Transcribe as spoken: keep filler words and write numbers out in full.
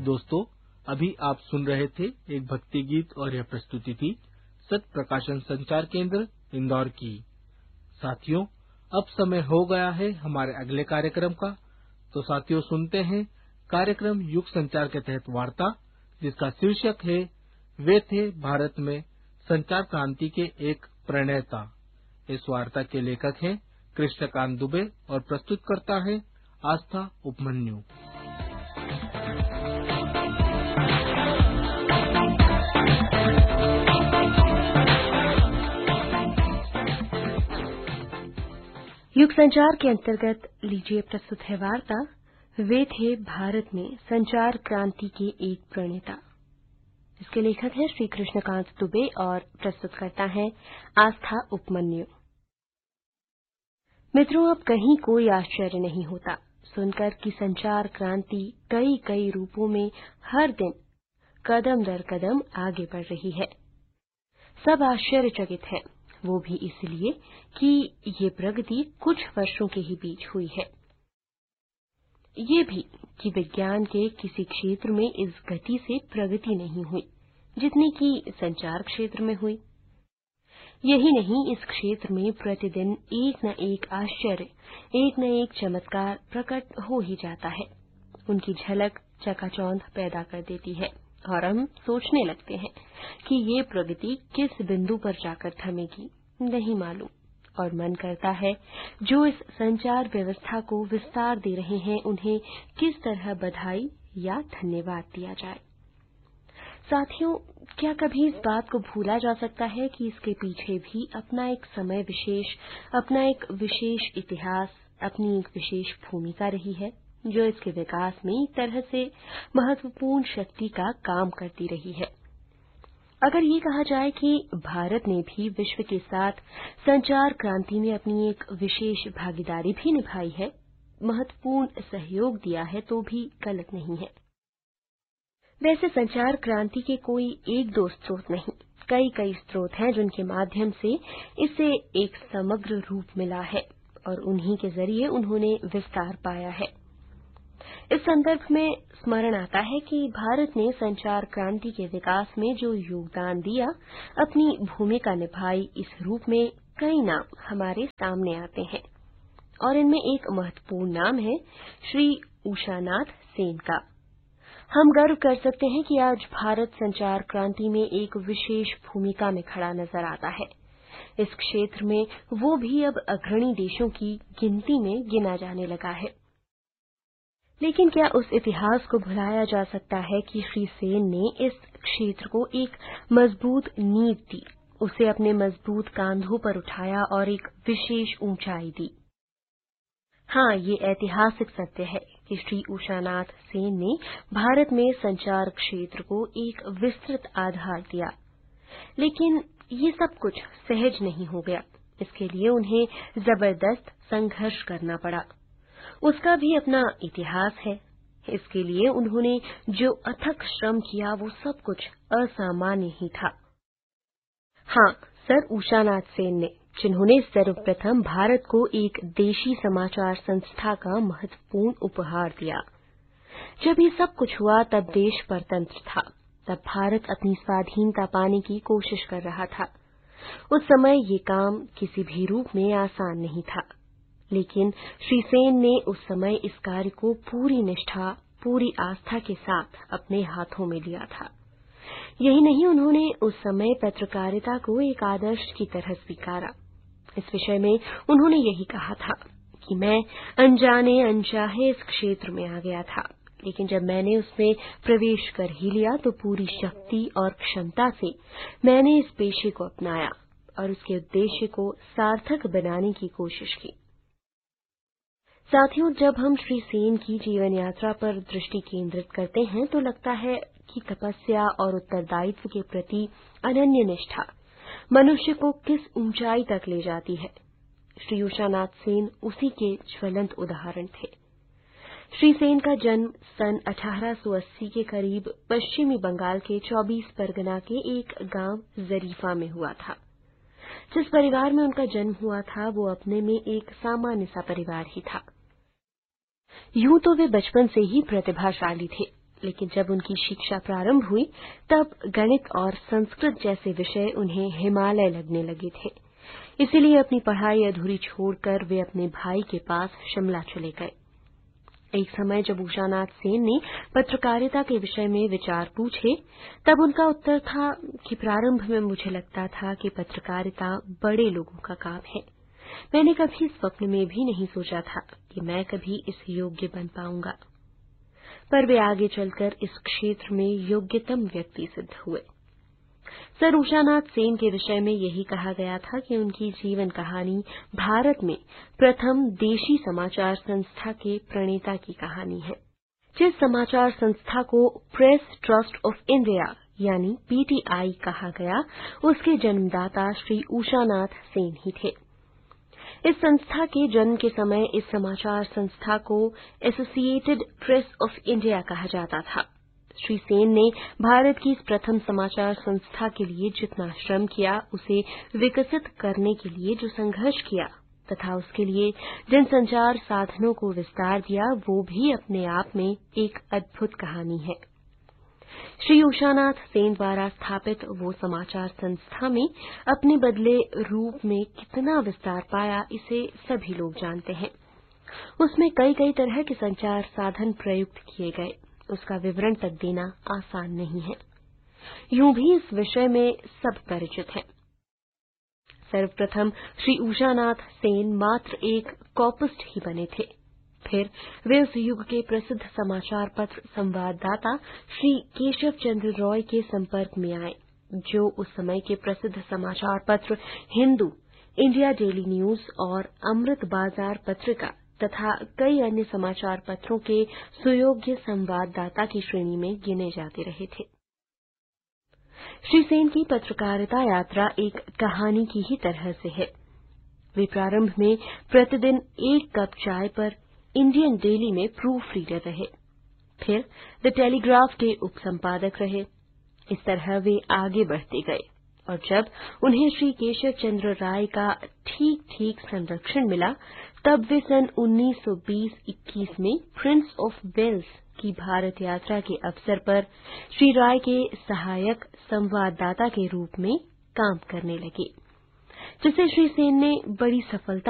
दोस्तों, अभी आप सुन रहे थे एक भक्ति गीत और यह प्रस्तुति थी सत्य प्रकाशन संचार केंद्र इंदौर की। साथियों, अब समय हो गया है हमारे अगले कार्यक्रम का। तो साथियों, सुनते हैं कार्यक्रम युग संचार के तहत वार्ता, जिसका शीर्षक है वे थे भारत में संचार क्रांति के एक प्रणेता। इस वार्ता के लेखक हैं कृष्णकांत दुबे और प्रस्तुत करता है आस्था उपमन्यु। युग संचार के अंतर्गत लीजिए प्रस्तुत है वार्ता वे थे भारत में संचार क्रांति के एक प्रणेता। इसके लेखक हैं श्री कृष्णकांत दुबे और प्रस्तुत करता है आस्था उपमन्यु। मित्रों, अब कहीं कोई आश्चर्य नहीं होता सुनकर कि संचार क्रांति कई कई रूपों में हर दिन कदम दर कदम आगे बढ़ रही है। सब आश्चर्यचकित हैं, वो भी इसलिए कि ये प्रगति कुछ वर्षों के ही बीच हुई है। ये भी कि विज्ञान के किसी क्षेत्र में इस गति से प्रगति नहीं हुई जितनी कि संचार क्षेत्र में हुई। यही नहीं, इस क्षेत्र में प्रतिदिन एक न एक आश्चर्य, एक न एक चमत्कार प्रकट हो ही जाता है। उनकी झलक चकाचौंध पैदा कर देती है और हम सोचने लगते हैं कि ये प्रगति किस बिंदु पर जाकर थमेगी, नहीं मालूम। और मन करता है जो इस संचार व्यवस्था को विस्तार दे रहे हैं उन्हें किस तरह बधाई या धन्यवाद दिया जाए। साथियों, क्या कभी इस बात को भूला जा सकता है कि इसके पीछे भी अपना एक समय विशेष, अपना एक विशेष इतिहास, अपनी एक विशेष भूमिका रही है जो इसके विकास में एक तरह से महत्वपूर्ण शक्ति का काम करती रही है। अगर ये कहा जाए कि भारत ने भी विश्व के साथ संचार क्रांति में अपनी एक विशेष भागीदारी भी निभाई है, महत्वपूर्ण सहयोग दिया है, तो भी गलत नहीं है। वैसे संचार क्रांति के कोई एक दो स्रोत नहीं, कई कई स्रोत हैं जिनके माध्यम से इसे एक समग्र रूप मिला है और उन्हीं के जरिए उन्होंने विस्तार पाया है। इस संदर्भ में स्मरण आता है कि भारत ने संचार क्रांति के विकास में जो योगदान दिया, अपनी भूमिका निभाई, इस रूप में कई नाम हमारे सामने आते हैं और इनमें एक महत्वपूर्ण नाम है श्री उषानाथ सेन का। हम गर्व कर सकते हैं कि आज भारत संचार क्रांति में एक विशेष भूमिका में खड़ा नजर आता है। इस क्षेत्र में वो भी अब अग्रणी देशों की गिनती में गिना जाने लगा है। लेकिन क्या उस इतिहास को भुलाया जा सकता है कि श्री सेन ने इस क्षेत्र को एक मजबूत नींव दी, उसे अपने मजबूत कांधों पर उठाया और एक विशेष ऊंचाई दी। हाँ, ये ऐतिहासिक सत्य है कि श्री उषानाथ सेन ने भारत में संचार क्षेत्र को एक विस्तृत आधार दिया। लेकिन ये सब कुछ सहज नहीं हो गया। इसके लिए उन्हें जबरदस्त संघर्ष करना पड़ा। उसका भी अपना इतिहास है। इसके लिए उन्होंने जो अथक श्रम किया वो सब कुछ असामान्य ही था। हाँ, सर उषानाथ सेन ने, जिन्होंने सर्वप्रथम भारत को एक देशी समाचार संस्था का महत्वपूर्ण उपहार दिया। जब ये सब कुछ हुआ तब देश परतंत्र था। तब भारत अपनी स्वाधीनता पाने की कोशिश कर रहा था। उस समय ये काम किसी भी रूप में आसान नहीं था, लेकिन श्री सेन ने उस समय इस कार्य को पूरी निष्ठा, पूरी आस्था के साथ अपने हाथों में लिया था। यही नहीं, उन्होंने उस समय पत्रकारिता को एक आदर्श की तरह स्वीकारा। इस विषय में उन्होंने यही कहा था कि मैं अनजाने अनचाहे इस क्षेत्र में आ गया था, लेकिन जब मैंने उसमें प्रवेश कर ही लिया तो पूरी शक्ति और क्षमता से मैंने इस पेशे को अपनाया और उसके उद्देश्य को सार्थक बनाने की कोशिश की। साथियों, जब हम श्री सेन की जीवन यात्रा पर दृष्टि केंद्रित करते हैं तो लगता है कि तपस्या और उत्तरदायित्व के प्रति अनन्य निष्ठा मनुष्य को किस ऊंचाई तक ले जाती है। श्री उषानाथ सेन उसी के ज्वलंत उदाहरण थे। श्री सेन का जन्म सन अठारह सौ अस्सी के करीब पश्चिमी बंगाल के चौबीस परगना के एक गांव जरीफा में हुआ था। जिस परिवार में उनका जन्म हुआ था वो अपने में एक सामान्य सा परिवार ही था। यूं तो वे बचपन से ही प्रतिभाशाली थे, लेकिन जब उनकी शिक्षा प्रारंभ हुई तब गणित और संस्कृत जैसे विषय उन्हें हिमालय लगने लगे थे। इसीलिए अपनी पढ़ाई अधूरी छोड़कर वे अपने भाई के पास शिमला चले गए। एक समय जब उषानाथ सेन ने पत्रकारिता के विषय में विचार पूछे तब उनका उत्तर था कि प्रारंभ में मुझे लगता था कि पत्रकारिता बड़े लोगों का काम है। मैंने कभी स्वप्न में भी नहीं सोचा था कि मैं कभी इस योग्य बन पाऊंगा, पर वे आगे चलकर इस क्षेत्र में योग्यतम व्यक्ति सिद्ध हुए। सर उषानाथ सेन के विषय में यही कहा गया था कि उनकी जीवन कहानी भारत में प्रथम देशी समाचार संस्था के प्रणेता की कहानी है। जिस समाचार संस्था को प्रेस ट्रस्ट ऑफ इंडिया यानी पीटीआई कहा गया, उसके जन्मदाता श्री उषानाथ सेन ही थे। इस संस्था के जन्म के समय इस समाचार संस्था को एसोसिएटेड प्रेस ऑफ इंडिया कहा जाता था। श्री सेन ने भारत की इस प्रथम समाचार संस्था के लिए जितना श्रम किया, उसे विकसित करने के लिए जो संघर्ष किया तथा उसके लिए जिन संचार साधनों को विस्तार दिया, वो भी अपने आप में एक अद्भुत कहानी है। श्री उषानाथ सेन द्वारा स्थापित वो समाचार संस्था में अपने बदले रूप में कितना विस्तार पाया, इसे सभी लोग जानते हैं। उसमें कई कई तरह के संचार साधन प्रयुक्त किए गए, उसका विवरण तक देना आसान नहीं है। यूं भी इस विषय में सब परिचित हैं। सर्वप्रथम श्री उषानाथ सेन मात्र एक कॉपिस्ट ही बने थे। फिर वे उस युग के प्रसिद्ध समाचार पत्र संवाददाता श्री केशव चंद्र रॉय के संपर्क में आए, जो उस समय के प्रसिद्ध समाचार पत्र हिंदू, इंडिया डेली न्यूज और अमृत बाजार पत्रिका तथा कई अन्य समाचार पत्रों के सुयोग्य संवाददाता की श्रेणी में गिने जाते रहे थे। श्री सेन की पत्रकारिता यात्रा एक कहानी की ही तरह से है। वे प्रारंभ में प्रतिदिन एक कप चाय पर इंडियन डेली में प्रूफ रीडर रहे, फिर द टेलीग्राफ के उपसंपादक रहे। इस तरह वे आगे बढ़ते गए और जब उन्हें श्री केशव चंद्र राय का ठीक ठीक संरक्षण मिला, तब वे सन उन्नीस सौ बीस इक्कीस में प्रिंस ऑफ वेल्स की भारत यात्रा के अवसर पर श्री राय के सहायक संवाददाता के रूप में काम करने लगे, जिसे श्री सेन ने बड़ी सफलता